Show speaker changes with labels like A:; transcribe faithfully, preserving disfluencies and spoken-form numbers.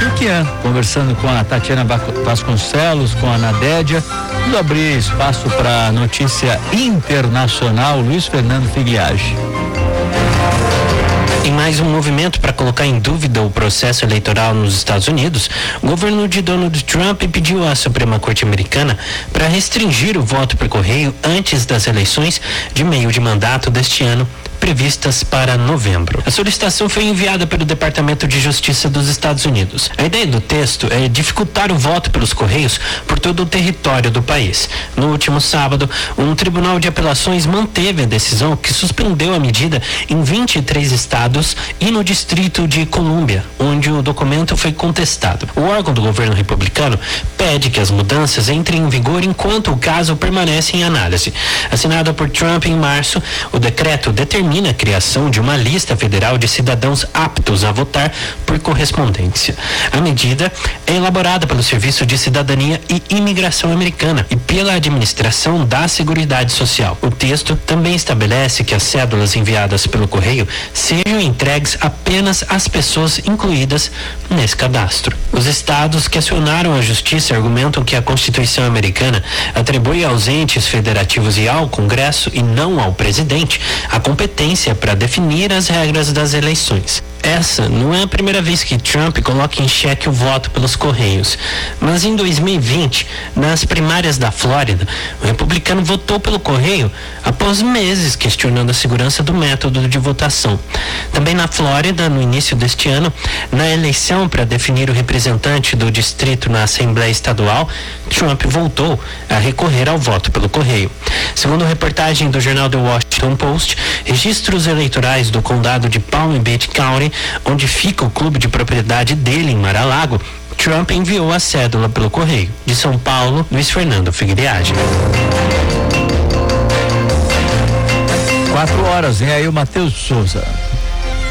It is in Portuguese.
A: Turquia, conversando com a Tatiana Vasconcelos, com a Nadédia. Vamos abrir espaço para notícia internacional. Luiz Fernando Figliage.
B: Em mais um movimento para colocar em dúvida o processo eleitoral nos Estados Unidos, o governo de Donald Trump pediu à Suprema Corte Americana para restringir o voto por correio antes das eleições de meio de mandato deste ano, previstas para novembro. A solicitação foi enviada pelo Departamento de Justiça dos Estados Unidos. A ideia do texto é dificultar o voto pelos correios por todo o território do país. No último sábado, um tribunal de apelações manteve a decisão que suspendeu a medida em vinte e três estados e no Distrito de Colômbia, onde o documento foi contestado. O órgão do governo republicano pede que as mudanças entrem em vigor enquanto o caso permanece em análise. Assinado por Trump em março, o decreto determina a criação de uma lista federal de cidadãos aptos a votar por correspondência. A medida é elaborada pelo Serviço de Cidadania e Imigração Americana e pela Administração da Seguridade Social. O texto também estabelece que as cédulas enviadas pelo correio sejam entregues apenas às pessoas incluídas nesse cadastro. Os estados que acionaram a justiça argumentam que a Constituição americana atribui aos entes federativos e ao Congresso, e não ao presidente, a competência para definir as regras das eleições. Essa não é a primeira vez que Trump coloca em xeque o voto pelos correios, mas em dois mil e vinte, nas primárias da Flórida, o republicano votou pelo correio após meses questionando a segurança do método de votação. Também na Flórida, no início deste ano, na eleição para definir o representante do distrito na Assembleia Estadual, Trump voltou a recorrer ao voto pelo correio. Segundo reportagem do jornal The Washington Post, registros eleitorais do condado de Palm Beach County, onde fica o clube de propriedade dele em Mar-a-Lago, Trump enviou a cédula pelo correio. De São Paulo, Luiz Fernando Figliage.
A: Quatro horas, vem aí o Matheus Souza.